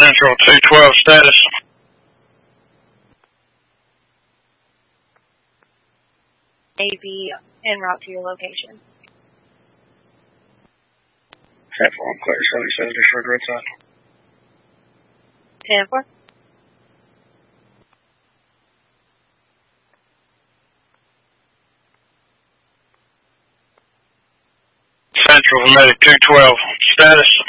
Central 212 status. Navy en route to your location. 10-4, clear 77, disregard red side. 10-4. Central Medic 212 status.